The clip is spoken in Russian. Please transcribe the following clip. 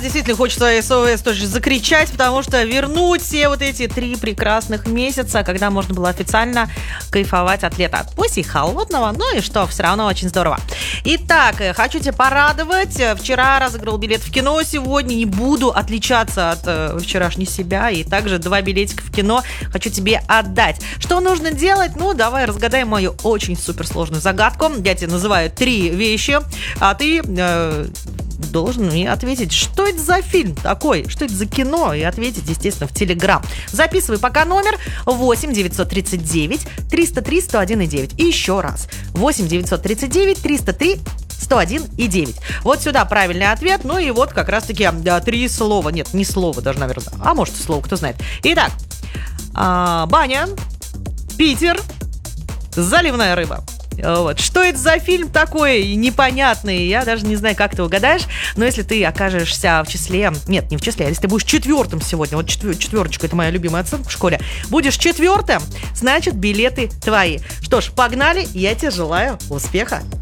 Действительно хочется СОС тоже закричать, потому что вернуть все вот эти 3 прекрасных месяца, когда можно было официально кайфовать от лета. Пусть и холодного, но и что, все равно очень здорово. Итак, хочу тебя порадовать. Вчера разыграл билет в кино, сегодня не буду отличаться от вчерашней себя. И также 2 билетика в кино хочу тебе отдать. Что нужно делать? Ну, давай разгадаем мою очень суперсложную загадку. Я тебе называю 3 вещи, а ты... должен мне ответить, что это за фильм такой, что это за кино, и ответить, естественно, в Телеграм. Записывай пока номер 8 939 303 101 9. И еще раз. 8 939 303 101 и 9. Вот сюда правильный ответ. Ну и вот как раз-таки 3 слова. Нет, не слово даже, наверное. А может и слово, кто знает. Итак, баня, Питер, заливная рыба. Вот. Что это за фильм такой непонятный? Я даже не знаю, как ты угадаешь. Но если ты окажешься в числе... Нет, не в числе, а если ты будешь 4-м сегодня, вот 4-ка, это моя любимая оценка в школе, будешь 4-м, значит, билеты твои. Что ж, погнали, я тебе желаю успеха.